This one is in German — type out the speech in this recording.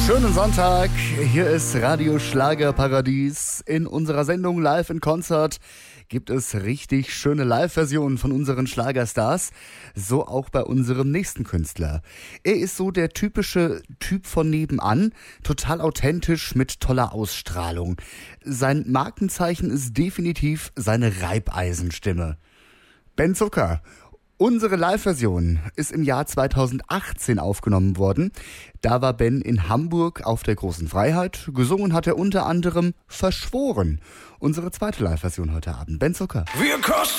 Schönen Sonntag, hier ist Radio Schlagerparadies. In unserer Sendung Live in Concert gibt es richtig schöne Live-Versionen von unseren Schlagerstars, so auch bei unserem nächsten Künstler. Er ist so der typische Typ von nebenan, total authentisch mit toller Ausstrahlung. Sein Markenzeichen ist definitiv seine Reibeisenstimme. Ben Zucker. Unsere Live-Version ist im Jahr 2018 aufgenommen worden. Da war Ben in Hamburg auf der Großen Freiheit. Gesungen hat er unter anderem Verschworen. Unsere zweite Live-Version heute Abend. Ben Zucker. Wir kosten